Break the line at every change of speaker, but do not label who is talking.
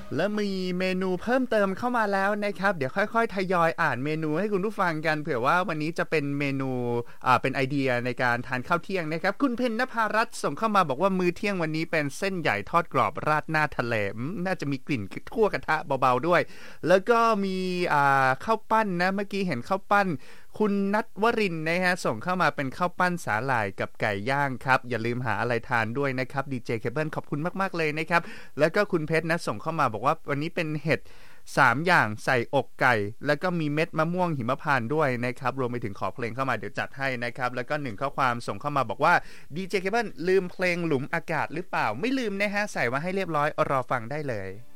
และมีเมนูเพิ่มเติมเข้ามาแล้วนะครับเดี๋ยวค่อยๆทยอยอ่านเมนูให้คุณผู้ฟังกันเผื่อว่าวันนี้จะเป็นเมนูเป็นไอเดียในการทานข้าวเที่ยงนะครับคุณเพ็ญนภารัตน์ส่งเข้ามาบอกว่ามื้อเที่ยงวันนี้เป็นเส้นใหญ่ทอดกรอบราดหน้าทะเลน่าจะมีกลิ่นคั่วกระทะเบาๆด้วยแล้วก็มีข้าวปั้นนะเมื่อกี้เห็นข้าวปั้นคุณนัทวรินทร์นะฮะส่งเข้ามาเป็นข้าวปั้นสาหร่ายกับไก่ย่างครับอย่าลืมหาอะไรทานด้วยนะครับดีเจเคเบิลขอบคุณมากๆเลยนะครับแล้วก็คุณเพชรนะส่งเข้ามาบอกว่าวันนี้เป็นเห็ด3อย่างใส่อกไก่แล้วก็มีเม็ดมะม่วงหิมพานต์ด้วยนะครับรวมไปถึงขอเพลงเข้ามาเดี๋ยวจัดให้นะครับแล้วก็1ข้อความส่งเข้ามาบอกว่าดีเจเคเบิลลืมเพลงหลุมอากาศหรือเปล่าไม่ลืมนะฮะใส่มาให้เรียบร้อยรอฟังได้เลย